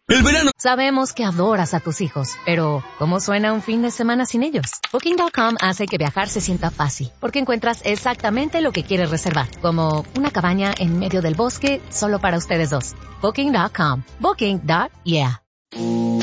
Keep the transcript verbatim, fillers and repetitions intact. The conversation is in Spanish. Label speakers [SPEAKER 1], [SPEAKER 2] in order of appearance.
[SPEAKER 1] El verano.
[SPEAKER 2] Sabemos que adoras a tus hijos, pero ¿cómo suena un fin de semana sin ellos? Booking punto com hace que viajar se sienta fácil, porque encuentras exactamente lo que quieres reservar, como una cabaña en medio del bosque solo para ustedes dos. Booking punto com. Booking. Yeah.